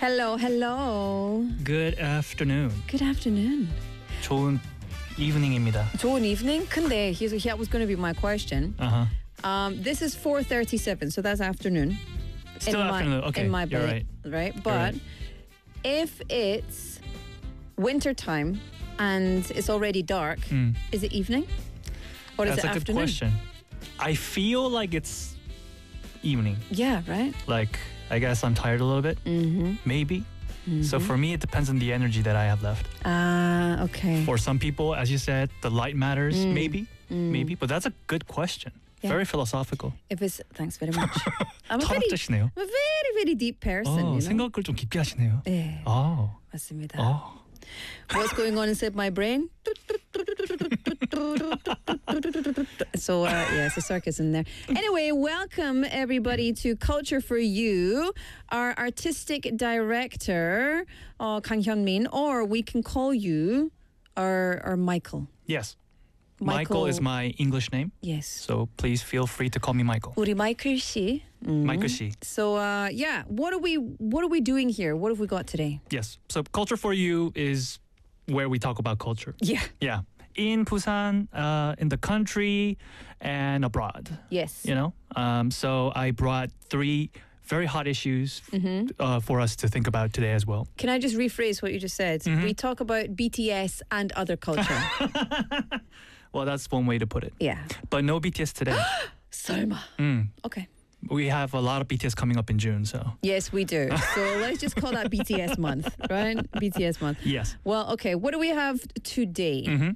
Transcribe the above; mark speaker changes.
Speaker 1: Hello, hello.
Speaker 2: Good afternoon.
Speaker 1: Good afternoon.
Speaker 2: 좋은 evening입니다.
Speaker 1: 좋은 evening. 근데 that was going to be my question. This is 4:37, so that's afternoon.
Speaker 2: Still afternoon. Okay,
Speaker 1: in my
Speaker 2: you're
Speaker 1: bed, right? But if it's winter time and it's already dark, is it evening or is
Speaker 2: That's
Speaker 1: it
Speaker 2: a good
Speaker 1: afternoon?
Speaker 2: question. I feel like it's evening.
Speaker 1: Yeah, right.
Speaker 2: Like, I guess I'm tired a little bit. Maybe. So for me, it depends on the energy that I have left.
Speaker 1: Ah, okay.
Speaker 2: For some people, as you said, the light matters. Maybe. But that's a good question.
Speaker 1: Yeah.
Speaker 2: Very philosophical.
Speaker 1: Thanks very much. I'm a
Speaker 2: 철학자시네요.
Speaker 1: very deep person. You know?
Speaker 2: 생각을 좀 깊게 하시네요.
Speaker 1: 네,
Speaker 2: 아.
Speaker 1: 맞습니다. What's going on inside my brain? So it's a circus in there. Anyway, welcome everybody to Culture for You. Our artistic director, Kang Hyun-min, or we can call you our Michael.
Speaker 2: Yes. Michael is my English name.
Speaker 1: Yes.
Speaker 2: So please feel free to call me Michael.
Speaker 1: 우리 마이클 씨.
Speaker 2: Michael 씨.
Speaker 1: So what are we doing here? What have we got today?
Speaker 2: Yes. So Culture for You is where we talk about culture.
Speaker 1: Yeah.
Speaker 2: Yeah. In Busan, in the country, and abroad.
Speaker 1: Yes.
Speaker 2: You know? So I brought 3 very hot issues for us to think about today as well.
Speaker 1: Can I just rephrase what you just said? We talk about BTS and other culture.
Speaker 2: Well, that's one way to put it.
Speaker 1: Yeah.
Speaker 2: But no BTS today.
Speaker 1: 설마. Okay.
Speaker 2: We have a lot of BTS coming up in June, so.
Speaker 1: Yes, we do. So let's just call that BTS month, right? BTS month.
Speaker 2: Yes.
Speaker 1: Well, okay. What do we have today?